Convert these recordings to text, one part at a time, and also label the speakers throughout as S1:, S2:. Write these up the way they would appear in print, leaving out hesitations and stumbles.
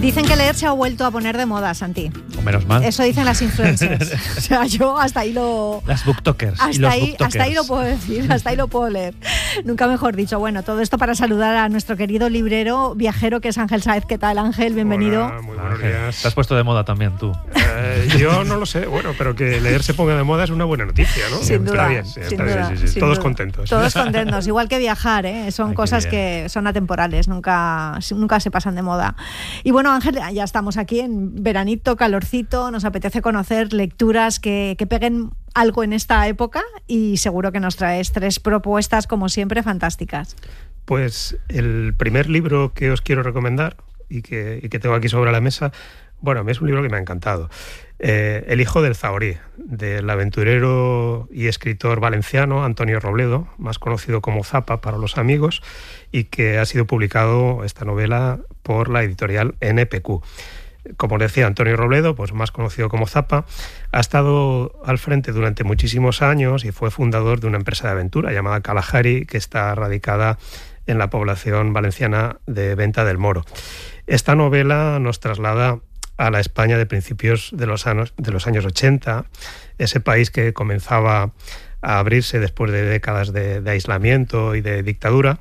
S1: Dicen que leer se ha vuelto a poner de moda, Santi.
S2: O menos mal.
S1: Eso dicen las influencers. O sea, yo hasta ahí lo...
S2: Las booktokers.
S1: Hasta ahí lo puedo decir, hasta ahí lo puedo leer. Nunca mejor dicho. Bueno, todo esto para saludar a nuestro querido librero viajero que es Ángel Sáez. ¿Qué tal, Ángel? Bienvenido.
S3: Hola, muy buenos días.
S2: Te has puesto de moda también tú.
S3: Yo no lo sé, bueno, pero que leer se ponga de moda es una buena noticia, ¿no?
S1: Sin duda,
S3: Está bien,
S1: sin duda,
S3: bien.
S1: sin
S3: Todos
S1: duda.
S3: contentos.
S1: Todos contentos, igual que viajar, ¿eh? Son cosas que son atemporales, nunca se pasan de moda. Y bueno, Ángel, ya estamos aquí en veranito, calorcito, nos apetece conocer lecturas que peguen algo en esta época y seguro que nos traes 3 propuestas, como siempre, fantásticas.
S3: Pues el primer libro que os quiero recomendar y que tengo aquí sobre la mesa, bueno, a mí es un libro que me ha encantado. El hijo del Zahorí, del aventurero y escritor valenciano Antonio Robledo, más conocido como Zapa para los amigos, y que ha sido publicado esta novela por la editorial NPQ. Como decía, Antonio Robledo, pues más conocido como Zapa, ha estado al frente durante muchísimos años y fue fundador de una empresa de aventura llamada Kalahari, que está radicada en la población valenciana de Venta del Moro. Esta novela nos traslada a la España de principios de los años 80, ese país que comenzaba a abrirse después de décadas de aislamiento y de dictadura.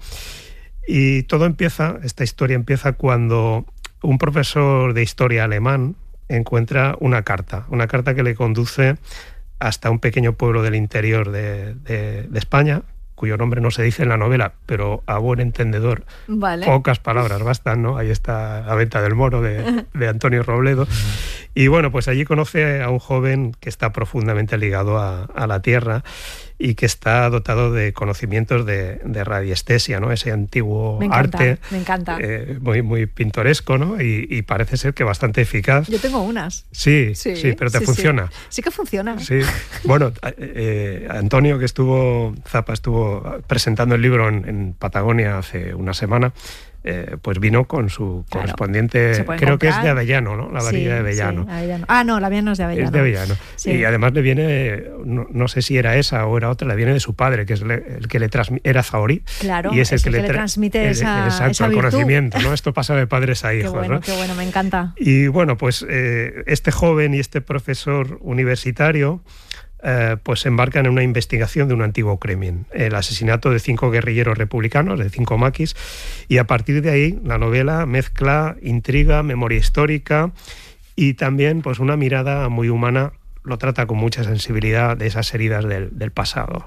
S3: Y esta historia empieza cuando un profesor de historia alemán encuentra una carta que le conduce hasta un pequeño pueblo del interior de España, cuyo nombre no se dice en la novela, pero a buen entendedor, vale, pocas palabras bastan, ¿no? Ahí está La Venta del Moro de Antonio Robledo. Y bueno, pues allí conoce a un joven que está profundamente ligado a la tierra y que está dotado de conocimientos de radiestesia, ¿no? Ese antiguo arte.
S1: Me encanta.
S3: Muy, muy pintoresco, ¿no? Y parece ser que bastante eficaz.
S1: Yo tengo unas.
S3: Sí, pero te funciona.
S1: Sí que funciona.
S3: Sí. Bueno, Antonio, Zapa estuvo presentando el libro en Patagonia hace una semana. Pues vino con su correspondiente, creo que es de Avellano, ¿no? La varilla de Avellano.
S1: Sí, Avellano. Ah, no, la mía no es de Avellano.
S3: Es de Avellano.
S1: Sí.
S3: Y además le viene, no sé si era esa o era otra, le viene de su padre, que es el que le transmite, era Zahorí.
S1: Claro,
S3: y es el que le
S1: transmite esa
S3: el conocimiento, ¿no? Esto pasa de padres a hijos,
S1: qué bueno,
S3: ¿no?
S1: Qué bueno, me encanta.
S3: Y bueno, pues este joven y este profesor universitario pues se embarcan en una investigación de un antiguo crimen, el asesinato de 5 guerrilleros republicanos, de 5 maquis, y a partir de ahí la novela mezcla intriga, memoria histórica y también pues una mirada muy humana, lo trata con mucha sensibilidad de esas heridas del pasado.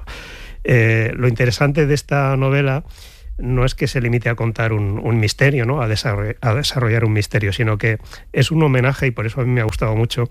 S3: Lo interesante de esta novela no es que se limite a contar un misterio, ¿no? a desarrollar un misterio, sino que es un homenaje, y por eso a mí me ha gustado mucho,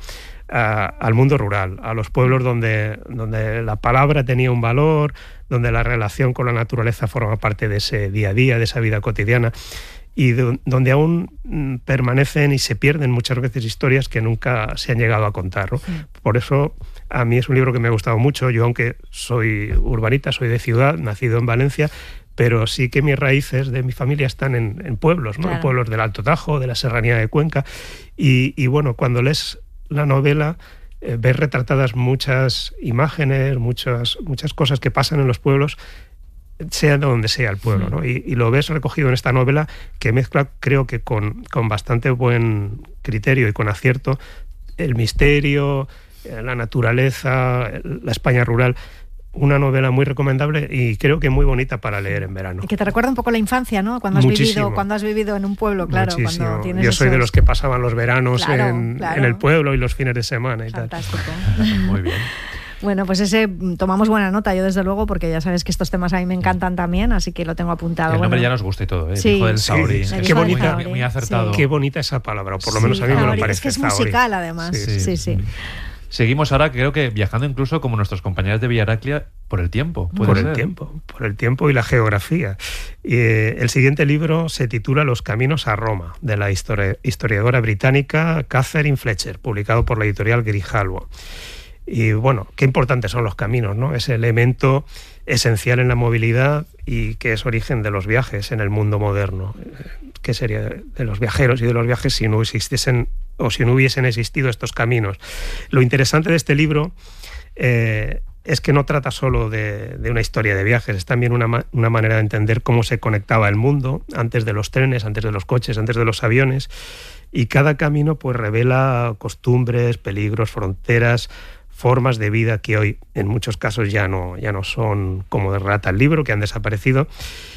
S3: al mundo rural, a los pueblos donde la palabra tenía un valor, donde la relación con la naturaleza forma parte de ese día a día, de esa vida cotidiana, y donde aún permanecen y se pierden muchas veces historias que nunca se han llegado a contar, ¿no? Sí. Por eso a mí es un libro que me ha gustado mucho. Yo, aunque soy urbanita, soy de ciudad, nacido en Valencia, pero sí que mis raíces de mi familia están en pueblos, ¿no? Claro. En pueblos del Alto Tajo, de la Serranía de Cuenca, y bueno, cuando lees la novela ves retratadas muchas imágenes, muchas cosas que pasan en los pueblos, sea de donde sea el pueblo, ¿no? Y lo ves recogido en esta novela que mezcla, creo que con bastante buen criterio y con acierto, el misterio, la naturaleza, la España rural. Una novela muy recomendable y creo que muy bonita para leer en verano.
S1: Y que te recuerda un poco la infancia, ¿no? Cuando has vivido en un pueblo, claro.
S3: Muchísimo.
S1: Cuando tienes
S3: Yo soy de los que pasaban los veranos en el pueblo y los fines de semana y
S1: fantástico.
S3: Tal.
S2: Muy bien.
S1: Bueno, pues tomamos buena nota, yo desde luego, porque ya sabes que estos temas a mí me encantan también, así que lo tengo apuntado.
S2: El nombre ya nos gusta y todo, ¿eh?
S1: Sí.
S2: El hijo del Zahorí.
S3: Qué bonita,
S2: muy acertado.
S3: Qué bonita esa palabra, por lo menos a mí me lo parece.
S1: Es que es
S3: Zahorí.
S1: musical, además. Sí.
S2: Seguimos ahora, creo que viajando incluso como nuestros compañeros de Villa Heraclia por el tiempo.
S3: Por el tiempo y la geografía. El siguiente libro se titula Los caminos a Roma, de la historiadora británica Catherine Fletcher, publicado por la editorial Grijalbo. Y bueno, qué importantes son los caminos, ¿no? Ese elemento esencial en la movilidad y que es origen de los viajes en el mundo moderno. ¿Qué sería de los viajeros y de los viajes si no existiesen o si no hubiesen existido estos caminos? Lo interesante de este libro es que no trata solo de una historia de viajes, es también una manera de entender cómo se conectaba el mundo antes de los trenes, antes de los coches, antes de los aviones, y cada camino pues revela costumbres, peligros, fronteras, formas de vida que hoy en muchos casos ya no son como relata el libro, que han desaparecido.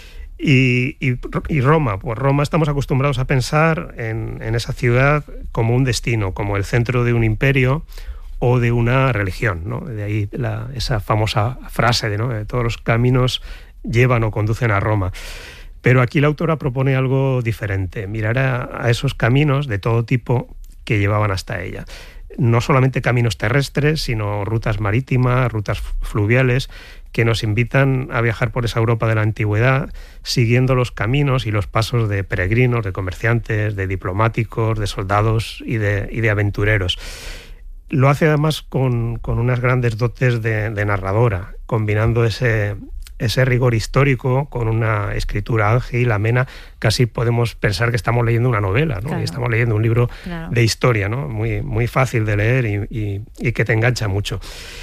S3: Y Roma, pues Roma estamos acostumbrados a pensar en esa ciudad como un destino, como el centro de un imperio o de una religión, ¿no? De ahí esa famosa frase de todos los caminos llevan o conducen a Roma. Pero aquí la autora propone algo diferente, mirar a esos caminos de todo tipo que llevaban hasta ella. No solamente caminos terrestres, sino rutas marítimas, rutas fluviales, que nos invitan a viajar por esa Europa de la antigüedad, siguiendo los caminos y los pasos de peregrinos, de comerciantes, de diplomáticos, de soldados y de aventureros. Lo hace además con unas grandes dotes de narradora, combinando ese rigor histórico con una escritura ágil, amena. Casi podemos pensar que estamos leyendo una novela, ¿no? Claro. Y estamos leyendo un libro de historia, ¿no? Muy, muy fácil de leer y que te engancha mucho.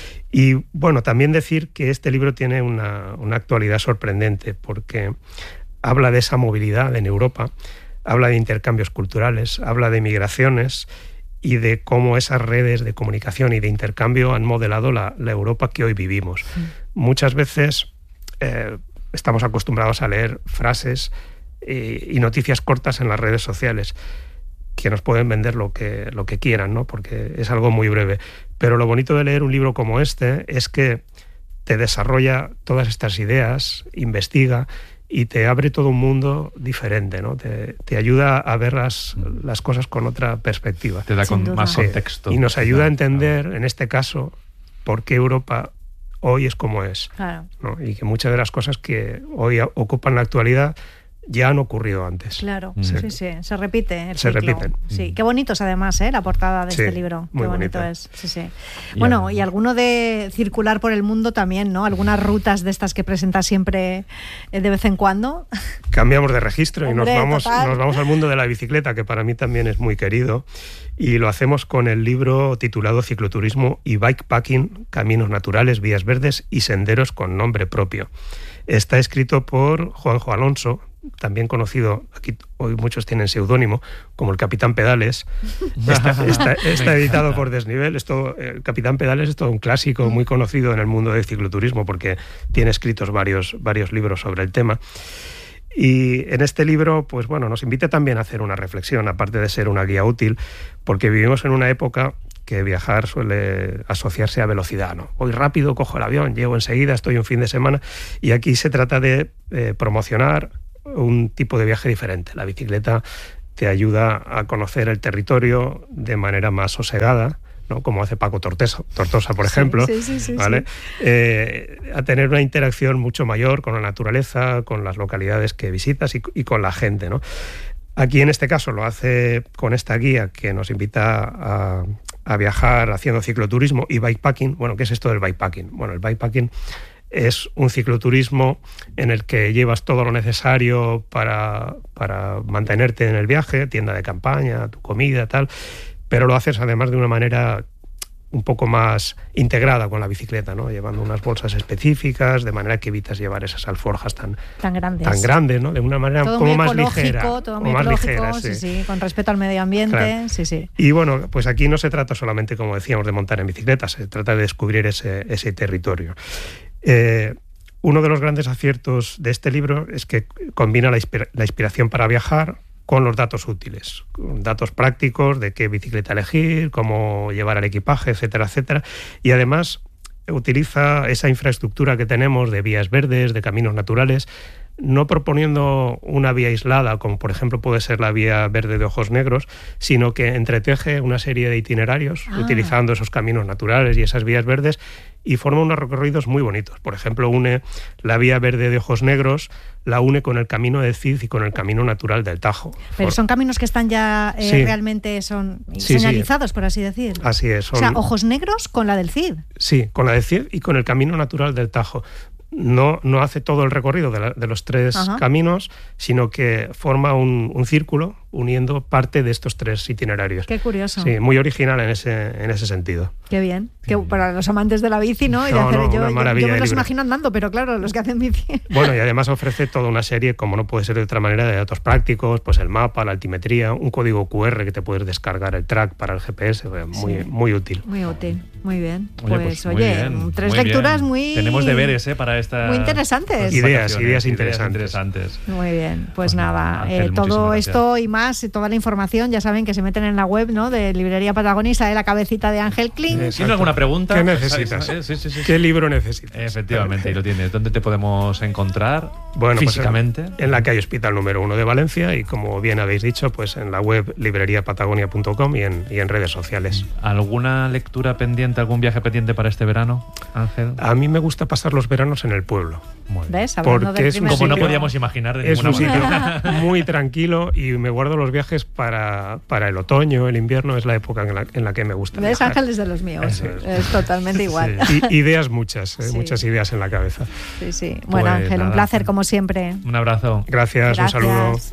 S3: Y bueno, también decir que este libro tiene una actualidad sorprendente, porque habla de esa movilidad en Europa, habla de intercambios culturales, habla de migraciones y de cómo esas redes de comunicación y de intercambio han modelado la Europa que hoy vivimos. Muchas veces estamos acostumbrados a leer frases y noticias cortas en las redes sociales que nos pueden vender lo que quieran, ¿no? Porque es algo muy breve. Pero lo bonito de leer un libro como este es que te desarrolla todas estas ideas, investiga y te abre todo un mundo diferente, ¿no? Te ayuda a ver las cosas con otra perspectiva.
S2: Te da más contexto.
S3: Y nos ayuda a entender, en este caso, por qué Europa hoy es como es.
S1: Claro.
S3: ¿No? Y que muchas de las cosas que hoy ocupan la actualidad ya han ocurrido antes.
S1: Claro, sí, se repite el
S3: se
S1: ciclo.
S3: repiten.
S1: Sí, qué bonito es además, la portada de este libro. Qué bonito es. Sí. Bueno, y alguno de circular por el mundo también, ¿no? Algunas rutas de estas que presenta siempre de vez en cuando.
S3: Cambiamos de registro.
S1: Hombre,
S3: y nos vamos al mundo de la bicicleta, que para mí también es muy querido, y lo hacemos con el libro titulado Cicloturismo y Bikepacking, Caminos Naturales, Vías Verdes y Senderos con Nombre Propio. Está escrito por Juanjo Alonso, también conocido, aquí hoy muchos tienen seudónimo, como el Capitán Pedales. Está editado por Desnivel. El Capitán Pedales es todo un clásico muy conocido en el mundo del cicloturismo, porque tiene escritos varios libros sobre el tema. Y en este libro, pues bueno, nos invita también a hacer una reflexión, aparte de ser una guía útil, porque vivimos en una época que viajar suele asociarse a velocidad, ¿no? Voy rápido, cojo el avión, llego enseguida, estoy un fin de semana, y aquí se trata de promocionar un tipo de viaje diferente. La bicicleta te ayuda a conocer el territorio de manera más sosegada, ¿no? Como hace Paco Tortosa, por ejemplo, ¿vale? A tener una interacción mucho mayor con la naturaleza, con las localidades que visitas y con la gente, ¿no? Aquí en este caso lo hace con esta guía que nos invita a viajar haciendo cicloturismo y bikepacking. Bueno, ¿qué es esto del bikepacking? Bueno, el bikepacking es un cicloturismo en el que llevas todo lo necesario para mantenerte en el viaje, tienda de campaña, tu comida, tal, pero lo haces además de una manera un poco más integrada con la bicicleta, ¿no? Llevando unas bolsas específicas, de manera que evitas llevar esas alforjas tan grandes, ¿no? De una manera
S1: todo
S3: como
S1: muy
S3: más ligera.
S1: Todo muy ecológico, sí, con respeto al medio ambiente, claro. Sí.
S3: Y bueno, pues aquí no se trata solamente, como decíamos, de montar en bicicleta, se trata de descubrir ese territorio. Uno de los grandes aciertos de este libro es que combina la inspiración para viajar con los datos útiles, con datos prácticos de qué bicicleta elegir, cómo llevar el equipaje, etcétera, etcétera. Y además utiliza esa infraestructura que tenemos de vías verdes, de caminos naturales, no proponiendo una vía aislada, como por ejemplo puede ser la vía verde de Ojos Negros, sino que entreteje una serie de itinerarios utilizando esos caminos naturales y esas vías verdes, y forma unos recorridos muy bonitos. Por ejemplo, une la vía verde de Ojos Negros, la une con el camino del Cid y con el camino natural del Tajo.
S1: Pero son caminos que están ya realmente señalizados, por así decir.
S3: Así es.
S1: O sea, Ojos Negros con la del Cid.
S3: Sí, con la del Cid y con el camino natural del Tajo. No hace todo el recorrido de los tres caminos, sino que forma un círculo, uniendo parte de estos 3 itinerarios.
S1: Qué curioso.
S3: Sí, muy original en ese sentido.
S1: Qué bien. Que para los amantes de la bici, ¿no? Y de hacer, yo me los imagino andando, pero claro, los que hacen bici.
S3: Bueno, y además ofrece toda una serie, como no puede ser de otra manera, de datos prácticos, pues el mapa, la altimetría, un código QR que te puedes descargar, el track para el GPS, muy útil.
S1: Muy útil, muy bien.
S2: Pues
S1: muy bien. 3 lecturas muy...
S2: Tenemos deberes para esta...
S1: Muy interesantes.
S3: Ideas interesantes.
S1: Muy bien, pues nada, Ángel, todo esto y más, toda la información, ya saben que se meten en la web, ¿no?, de Librería Patagonia y sale la cabecita de Ángel Kling.
S2: ¿Tienes alguna pregunta?
S3: ¿Qué necesitas?
S2: Sí.
S3: ¿Qué libro necesitas?
S2: Efectivamente, y lo tienes. ¿Dónde te podemos encontrar físicamente?
S3: Pues en la calle Hospital número 1 de Valencia y, como bien habéis dicho, pues en la web libreriapatagonia.com y en redes sociales.
S2: ¿Alguna lectura pendiente, algún viaje pendiente para este verano, Ángel?
S3: A mí me gusta pasar los veranos en el pueblo.
S1: ¿Ves?
S3: Porque es un
S2: como no podíamos imaginar de
S3: es
S2: ninguna
S3: un
S2: manera.
S3: sitio muy tranquilo y me guardo los viajes para el otoño, el invierno, es la época en la que me gusta.
S1: ¿Ves?
S3: viajar.
S1: Ángel es de los míos. Es totalmente igual.
S3: Sí. Ideas muchas ideas en la cabeza.
S1: Sí. Bueno, Ángel, un placer como siempre.
S2: Un abrazo.
S3: Gracias. Un saludo.